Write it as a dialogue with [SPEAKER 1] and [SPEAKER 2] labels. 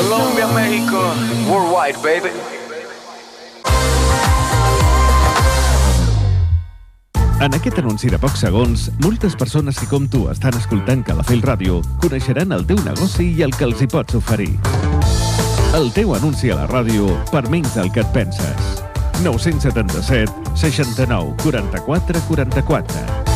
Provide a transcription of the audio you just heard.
[SPEAKER 1] Colombia, México, worldwide, baby.
[SPEAKER 2] En aquest anunci de pocs segons, moltes persones que com tu estan escoltant Calafell Ràdio coneixeran el teu negoci i el que els hi pots oferir. El teu anunci a la ràdio per menys del que et penses. 977 69 44 44.